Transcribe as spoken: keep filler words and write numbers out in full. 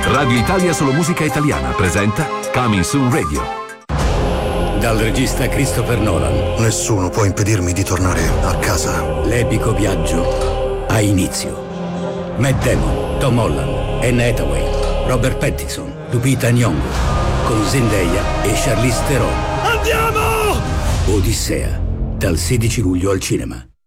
Radio Italia Solo Musica Italiana presenta Coming Soon Radio. Dal regista Christopher Nolan. Nessuno può impedirmi di tornare a casa. L'epico viaggio ha inizio. Matt Damon, Tom Holland, Anne Hathaway, Robert Pattinson, Lupita Nyong'o, con Zendaya e Charlize Theron. Andiamo! Odissea, dal sedici luglio al cinema.